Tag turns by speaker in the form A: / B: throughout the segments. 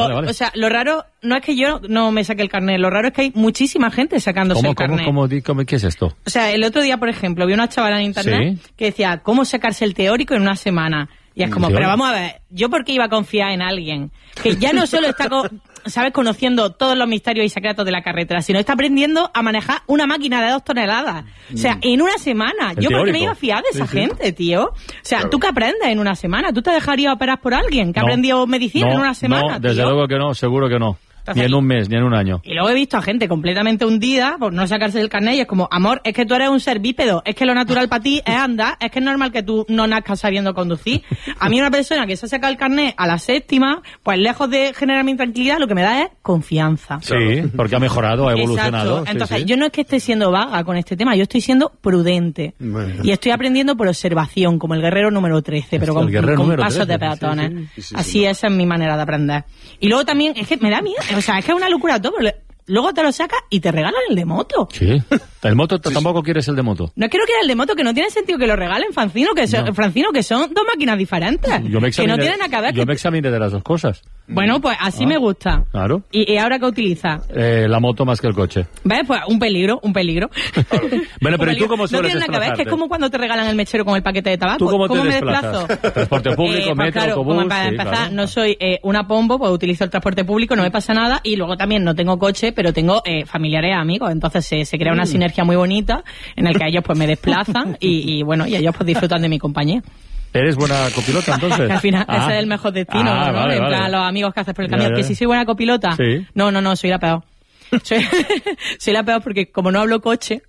A: vale. O sea, lo raro no es que yo no me saque el carnet, lo raro es que hay muchísima gente sacándose el carnet.
B: ¿Cómo, qué es esto?
A: O sea, el otro día, por ejemplo, vi una chavala en internet que decía, ¿cómo sacarse el teórico en una semana? Y es como, pero vamos a ver, ¿yo por qué iba a confiar en alguien que ya no solo está, ¿sabes?, conociendo todos los misterios y secretos de la carretera, sino está aprendiendo a manejar una máquina de 2 toneladas? O sea, en una semana. ¿Yo por qué me iba a fiar de esa gente, tío? O sea, ¿tú qué aprendes en una semana? ¿Tú te dejarías operar por alguien que ha aprendido medicina en una semana?
B: No, desde luego que no, seguro que no.
A: Entonces,
B: ni en un mes, ni en un año.
A: Y luego he visto a gente completamente hundida por no sacarse el carnet y es como, amor, es que tú eres un ser bípedo, es que lo natural para ti es andar, es que es normal que tú no nazcas sabiendo conducir. A mí una persona que se ha sacado el carnet a la 7ª, pues lejos de generarme intranquilidad, lo que me da es confianza.
B: Sí, porque ha mejorado, ha evolucionado.
A: Exacto. Entonces, yo no es que esté siendo vaga con este tema, yo estoy siendo prudente. Bueno. Y estoy aprendiendo por observación, como el guerrero número 13, pero con pasos de peatones. Así esa es mi manera de aprender. Y luego también, es que me da miedo, o sea, es que es una locura todo, pero luego te lo sacas y te regalan el de moto.
B: Sí. ¿El moto tampoco quieres el de moto?
A: No quiero que el de moto, que no tiene sentido que lo regalen, Francino, que son 2 máquinas diferentes. Que no tienen nada que ver.
B: Yo me examiné de las 2 cosas.
A: Bueno, pues así me gusta.
B: Claro.
A: ¿Y ahora qué utilizas?
B: La moto más que el coche.
A: ¿Ves? Pues un peligro.
B: Bueno, pero ¿y tú cómo sueles desplazarte?
A: No tiene nada que ver, que es como cuando te regalan el mechero con el paquete de tabaco.
B: ¿Tú cómo te
A: desplazo?
B: Transporte público, metro,
A: claro,
B: autobús.
A: Como para empezar, no soy una pombo, pues utilizo el transporte público, no me pasa nada, y luego también no tengo coche, pero tengo familiares, amigos, entonces se crea una sinergia muy bonita en el que ellos pues me desplazan y bueno, y ellos pues disfrutan de mi compañía.
B: ¿Eres buena copilota, entonces?
A: Al final, ese es el mejor destino, ¿no?
B: Vale,
A: en plan, los amigos que haces por el camino. Que si soy buena copilota, no, soy la peor. Soy la peor porque como no hablo coche,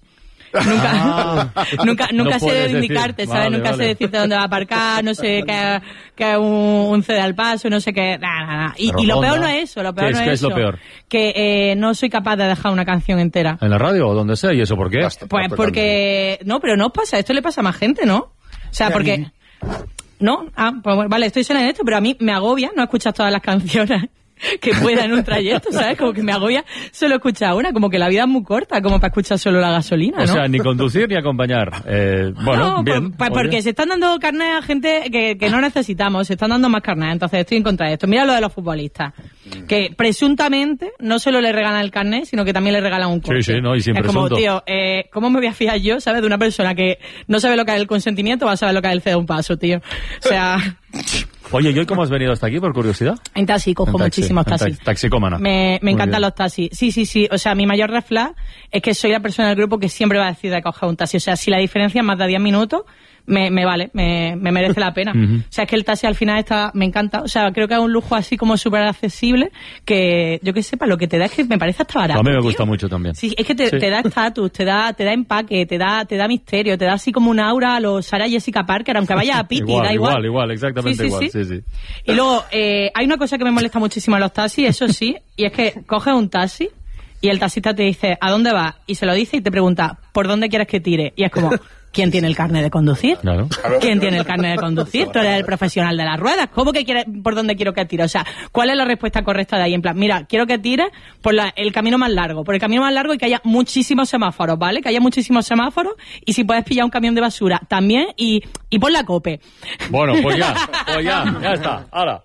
A: nunca
B: no
A: sé indicarte, ¿sabes? Nunca sé decirte dónde va a aparcar, no sé qué es un cede al paso, no sé qué, nada. Y lo peor no es eso,
B: ¿Qué es lo peor?
A: Que no soy capaz de dejar una canción entera.
B: ¿En la radio o donde sea? ¿Y eso por qué?
A: Pues porque... No, pero no os pasa, esto le pasa a más gente, ¿no? O sea, porque... ¿No? Pues vale, estoy sola en esto, pero a mí me agobia no escuchar todas las canciones que pueda en un trayecto, ¿sabes? Como que me agobia solo escuchar una, como que la vida es muy corta, como para escuchar solo la gasolina, ¿no?
B: O sea, ni conducir ni acompañar. Bueno, no, bien.
A: Pues porque se están dando carnet a gente que no necesitamos, se están dando más carnet, entonces estoy en contra de esto. Mira lo de los futbolistas, que presuntamente no solo le regalan el carnet, sino que también le regalan un coche.
B: Sí, no, y sin
A: es
B: presunto.
A: Como, tío, ¿cómo me voy a fiar yo, sabes, de una persona que no sabe lo que es el consentimiento, va a saber lo que es el ceder un paso, tío? O sea...
B: Oye, ¿y hoy cómo has venido hasta aquí, por curiosidad?
A: En taxi, cojo muchísimos taxis.
B: Taxicómana.
A: Me encantan los taxis. Sí. O sea, mi mayor red flag es que soy la persona del grupo que siempre va a decir de coger un taxi. O sea, si la diferencia es más de 10 minutos, me vale, me merece la pena. O sea, es que el taxi al final me encanta. O sea, creo que es un lujo así como súper accesible, que yo que sepa, lo que te da es que me parece hasta barato.
B: A mí me gusta mucho también.
A: Sí, es que te da estatus, te da empaque, te da misterio, te da así como un aura a los Sarah Jessica Parker, aunque vaya a Piti, da igual.
B: Igual, exactamente igual. Sí.
A: Y luego, hay una cosa que me molesta muchísimo en los taxis, eso sí, y es que coges un taxi y el taxista te dice, ¿a dónde vas? Y se lo dice y te pregunta, ¿por dónde quieres que tire? Y es como... ¿Quién tiene el carnet de conducir?
B: Claro.
A: ¿Quién tiene el carnet de conducir? Tú eres el profesional de las ruedas. ¿Cómo que quieres, por dónde quiero que tire? O sea, ¿cuál es la respuesta correcta de ahí? En plan, mira, quiero que tires por el camino más largo. Por el camino más largo y que haya muchísimos semáforos, ¿vale? Que haya muchísimos semáforos y si puedes pillar un camión de basura también y pon la cope.
B: Bueno, pues ya está. Ahora.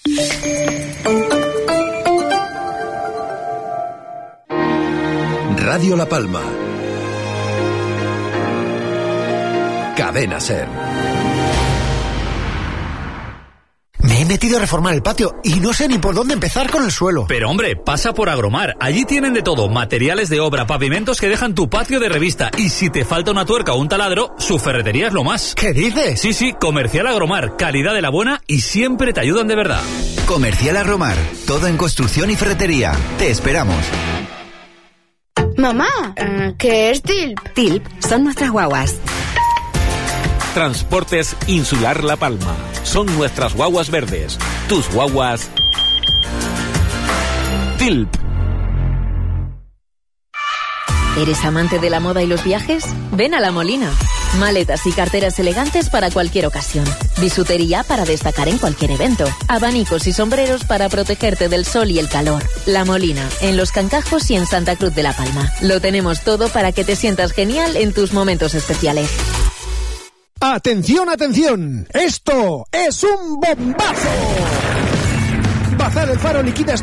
C: Radio La Palma. Cadena SER.
D: Me he metido a reformar el patio y no sé ni por dónde empezar con el suelo.
E: Pero hombre, pasa por Agromar. Allí tienen de todo, materiales de obra, pavimentos que dejan tu patio de revista. Y si te falta una tuerca o un taladro, su ferretería es lo más.
D: ¿Qué dices?
E: Sí, Comercial Agromar. Calidad de la buena y siempre te ayudan de verdad.
F: Comercial Agromar. Todo en construcción y ferretería. Te esperamos.
G: Mamá, ¿qué es TILP?
H: TILP son nuestras guaguas.
I: Transportes Insular La Palma. Son nuestras guaguas verdes. Tus guaguas... TILP.
H: ¿Eres amante de la moda y los viajes? Ven a La Molina. Maletas y carteras elegantes para cualquier ocasión. Bisutería para destacar en cualquier evento. Abanicos y sombreros para protegerte del sol y el calor. La Molina, en Los Cancajos y en Santa Cruz de La Palma. Lo tenemos todo para que te sientas genial en tus momentos especiales.
D: ¡Atención, atención! ¡Esto es un bombazo! Bazar El Faro liquida